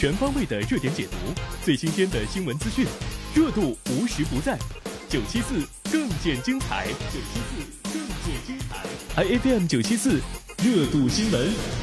全方位的热点解读，最新鲜的新闻资讯，热度无时不在。974更见精彩，974更见精彩。IFM 974热度新闻。